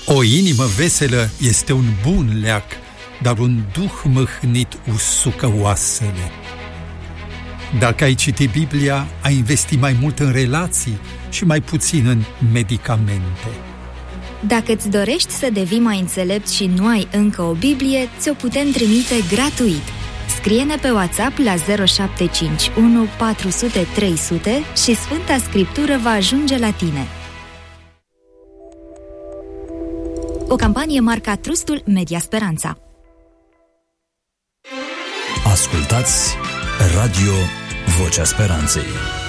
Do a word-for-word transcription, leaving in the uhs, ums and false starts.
O inimă veselă este un bun leac, dar un duh mâhnit usucă oasele. Dacă ai citit Biblia, ai investi mai mult în relații și mai puțin în medicamente. Dacă îți dorești să devii mai înțelept și nu ai încă o Biblie, ți-o putem trimite gratuit. Scrie-ne pe WhatsApp la zero șapte cinci unu patru zero zero trei zero zero și Sfânta Scriptură va ajunge la tine. O campanie marca Trustul Media Speranța. Ascultați Radio Vocea Speranței.